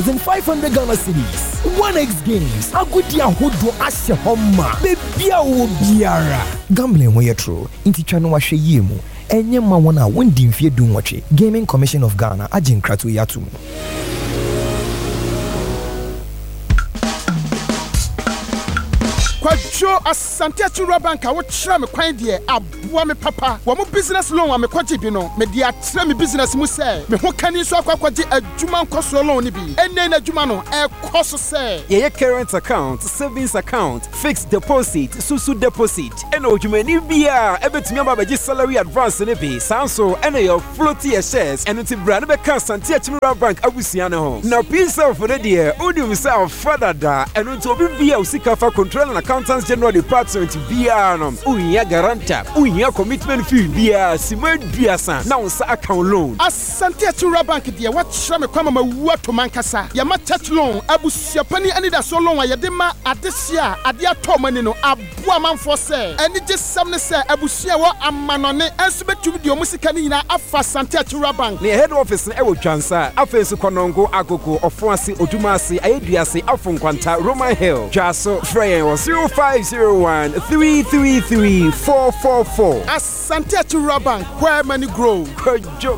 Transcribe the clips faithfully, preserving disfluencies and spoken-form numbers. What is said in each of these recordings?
five hundred Ghana cedis. one x games. Agudia hodo ashe homa. Bebia wo biara. Gambling wo true. Inti chano wa hwe yemu. Enye ma wona wondi mfie du nwotwe. Gaming Commission of Ghana agin kratu yatum. Kwajo Asante Achura Bank a wo kyerɛ me kwan de aboa me papa wo mo business loan a me kwaje bi no me de atrɛ me business mu sɛ me ho kani so akwakwaje adwuma nkoso loan ni bi enne na adwuma no e koso sɛ ye current account, savings account, fixed deposit, susu deposit eno odwumani bia ebetumi ababaji salary advance ne bi sanso eno your floaty shares eno ti bra ne be kan Asante Achura Bank abusia ne ho na pisa for the dear odium say father da eno to obi bia usika fa control na Accountants General Department bia no unya guarantor unya commitment fee bia sima duasa na unsa account loan Asante Achura Bank de what kyerɛ me kwama ma wu to mankasa ya ma touch loan abusia pani ani da so loan a yɛde ma adesia ade atɔ mani no aboa manfo sɛ ani gye sam ne sɛ abusia wɔ amanone enso betumi de omusika ni nyina afa Asante Achura Bank ne head office ne ewo twansa afenso konongo akoko ofoase odumase ayeduase afonkwanta Roman Hill jaso frey was zero five zero one three three three four four four. Asante Achura Bank, where money grow. Kwajo,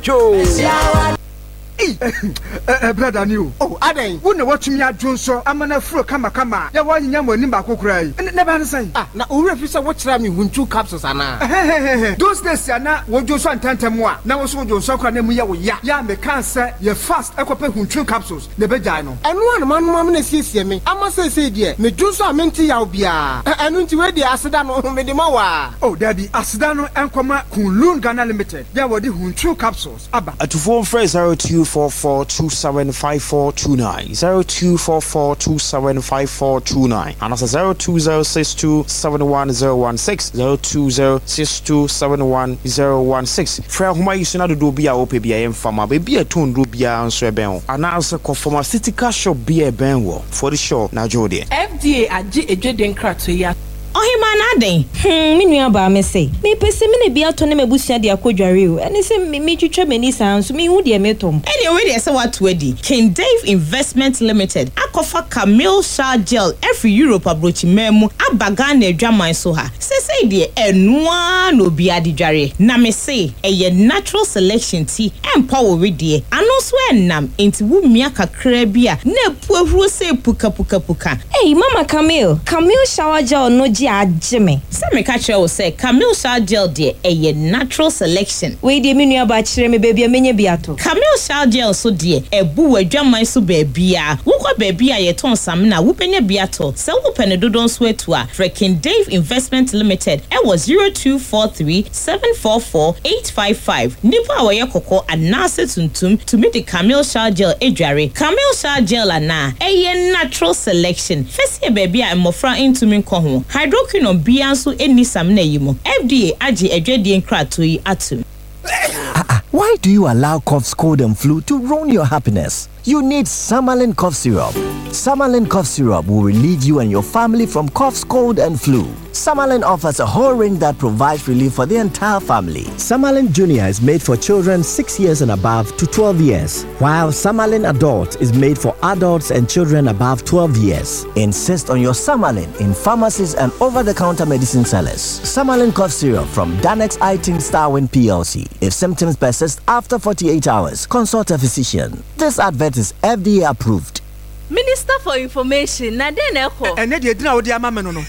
kwajo. Eh, eh, brother new. Oh, Aden. Who know what me a Johnson? I'm an afro kama kama. Ya wa nyam wani ba kokrai. Never say. Ah, na owura fi say what try me won two capsules ana. Those days ya na wo Johnson antantem a. Na wo so Johnson kwa na mu ya wo ya. Ya me kan say ye fast ekope hun two capsules. Ne begai no. Enu an man man na siesie me. Ama say say de. Me Johnson amenti ya obia. Enu nti we de aseda no me de ma wa. Oh, daddy, aseda no enkoma Kunlun Ghana Limited. Ya wo de hun two capsules. Aba. Atufo phrase zero two four four two seven five four two nine zero two four four two seven five four two nine and that's zero two zero six two seven one zero one six zero two zero six two seven one zero one six. Fra homa yisuna do bia ope bia emfama be bia ton do bia nso eben and also pharmaceutical shop bia ben wo for the show na jode F D A agi edweden krato ya Ohima na den hmm me nua ba me say me pese me na bia to na mabusua de akodware o ene se me twetwa mani san so me hu de me tom ene we de se what wedi King Dave Investment Limited akofa Camille Shah Gel every Europe abrochi memu abaga na adwaman so ha se say de enua no bia de dware na me say eye natural selection tea empower we de ano so enam enti wu mia kakra bia na pu ahuro se puka puka puka hey mama Camille Camille Shower Gel no Jimmy. Some catcher will say Camille Shah Gel de a natural selection. We de minu ba chire me baby amenye biato. Camille Shah Gel so de e bu adwaman so baby a. Wo kwa baby a ye ton sam na wo penye biato. Se wo pene dodon so etu a. Freaking Dave Investment Limited. E was zero two four three seven four four eight five five. Nipa a ye koko anase tuntum to meet the Camille Shah Gel edware. Camille Shah Gel ana e natural selection. Fesi baby a mofra into min ko ho. Hydroquinone bianso eni samna yimo. F D A agi edwedie nkrato yi atum. Why do you allow cough, cold and flu to ruin your happiness? You need Samalin cough syrup. Samalin cough syrup will relieve you and your family from coughs, cold and flu. Samalin offers a whole range that provides relief for the entire family. Samalin Junior is made for children six years and above to twelve years, while Samalin Adult is made for adults and children above twelve years. Insist on your Samalin in pharmacies and over-the-counter medicine sellers. Samalin cough syrup from Danex Iting Starwin P L C. If symptoms persist after forty-eight hours, consult a physician. This advert is F D A approved. Minister for Information, na den eko. Ene de dina odi ama me no no.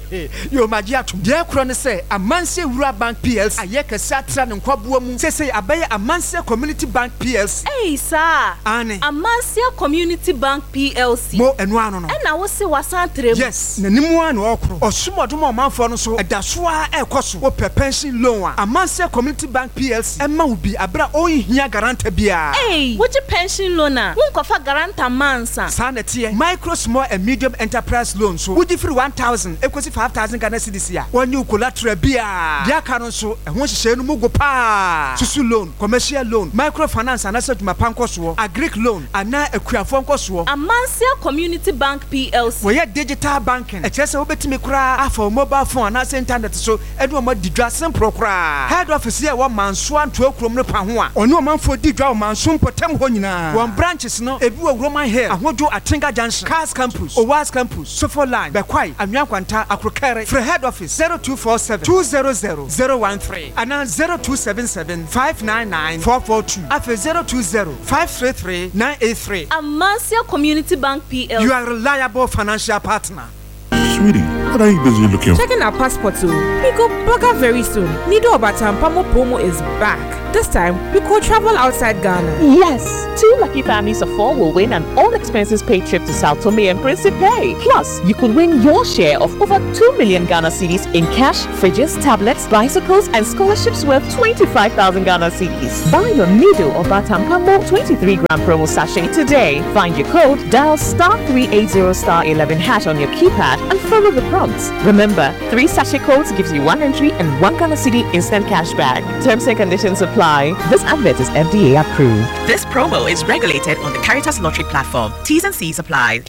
Yo magi atum. De ekro ne se Amanse Wura Bank P L C aye kese atra ne nkwaboa mu. Se se abaye Amanse Community Bank P L C. Eh sir. Ane. Amanse Community Bank P L C. Mo enu ano no. E na wo se wasan trem. Yes. Na nimu ano okro. Osumodom omanfo no so edasoa ekoso. Wo pe pension loan a. Amanse Community Bank P L C. E ma wo bi abra o hia guarantee bia. Eh, wo je pension loan a. Wo nkofa guarantee mansa. Saneti deɛ micro small and medium enterprise loan so wodi free one thousand ekosi five thousand Ghana cedis a wɔnye collateral bia deɛ aka no so ɛho hyehyɛ no mu go pa susu loan commercial loan microfinance anasa dwuma panko so agric loan ana akuafo nko so Amansia Community Bank P L C wɔyɛ digital banking ɛkyerɛ sɛ wobɛtumi kora afa mobile phone anasa internet so ɛde ɔmo didwa sempro kora head office yɛ wɔ manso anto akurom no pa ho a ɔno ɔmanfo didwa wɔ manso mpɔtam hɔ nyinaa wɔn branches no ebi wɔ Roman Hill ahojo Atinga Junction Cars Campus Owas Campus Sofo Line Bekwai Anyankwanta Akrokere free head office zero two four seven two zero zero zero one three and zero two seven seven five nine nine four four two after zero two zero five three three nine eight three. Amansia Community Bank P L C. You are a reliable financial partner. Sweetie, what are you busy looking for? Checking our passport too. We go burger very soon. Nido Obatampamo promo is back. This time, we could travel outside Ghana. Yes, two lucky families of four will win an all-expenses paid trip to Sao Tome and Principe. Plus, you could win your share of over two million Ghana cedis in cash, fridges, tablets, bicycles, and scholarships worth twenty-five thousand Ghana cedis. Buy your Nido Obatampamo twenty-three gram promo sachet today. Find your code, dial star three eight zero star eleven hash on your keypad, and follow the prompts. Remember, three sachet codes gives you one entry and one Ghana cedi instant cash back. Terms and conditions apply. This advert is F D A approved. This promo is regulated on the Caritas Lottery platform. T's and C's apply.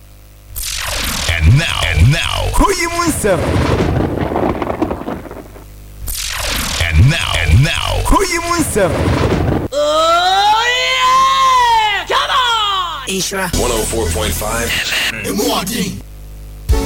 And now, and now, who you Munsem? And now, and now, who you Munsem? Oh yeah! Come on! Ishra one oh four point five.